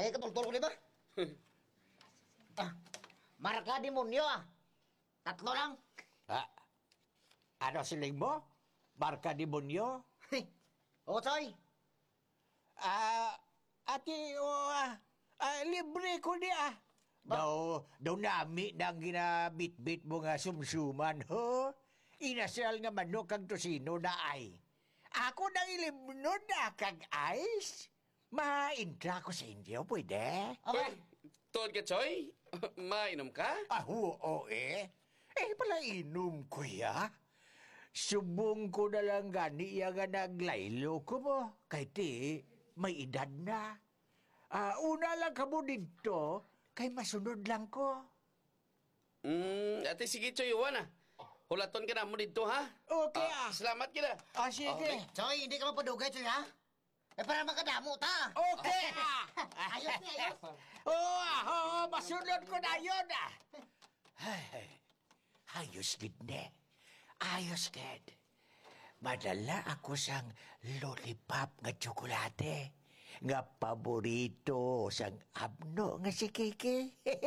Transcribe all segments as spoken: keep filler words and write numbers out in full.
Ay, katultol ko di ba? Ah, marka demonyo ah. Tatlo lang. Ah, ano siling mo? Marka demonyo? O, Choy. Ah, ati, o, ah, ah, libre ko niya. Daw, daw nami nang ginabit-bit mo nga sumsuman, ho? Inasal nga manok kag tosino na ay. Ako nang ilimno na kag ice. Maindra ko sa inyo, pwede? Okay. Tuod ka, Choy? Mainom ka? Ah, oo eh. Eh, pala inom ko ya. Subong ko na lang gani iya nga naglaylo ko mo. Kay ti, may edad na. Ah, una lang ka mo dito, kay masunod lang ko. Hmm, ate, sige, Choy, uwan ah. Hulaton ka na mo dito, ha? Okay ah. Salamat kita. Ah, sige. Choy, hindi ka mapadugay, Choy, ha? Eh, para makadamo ta. Okay ah. Ayos ni, ayos. Oo ah, oo, masunod ko na yun ah. Ay, ayos gid ne. Ayos gid. Madala ako sang lollipop nga tsokolate. Nga paborito sang abno nga si Kiki.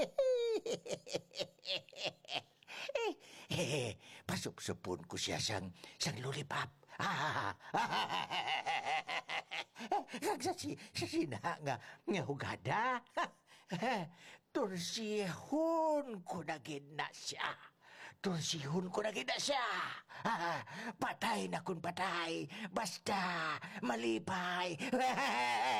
Pasupsupon ko siya sang, sang lollipop. Kag sa, si, sa sina nga, nga hugada. Tursihon ko na gid na siya. Tursihon ko na gid na siya. Patay na kun patay. Basta malipay.